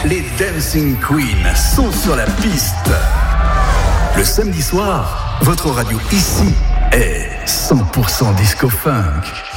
les Dancing Queens sont sur la piste. Le samedi soir, votre radio ici est 100% disco funk.